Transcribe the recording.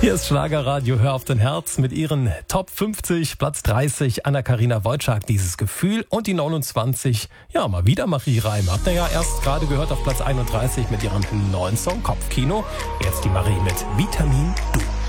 Hier ist Schlagerradio, hör auf dein Herz mit ihren Top 50, Platz 30, Anna-Karina Wojcik, dieses Gefühl, und die 29, ja, mal wieder Marie Reim. Habt ihr ja erst gerade gehört auf Platz 31 mit ihrem neuen Song Kopfkino. Jetzt die Marie mit Vitamin Du.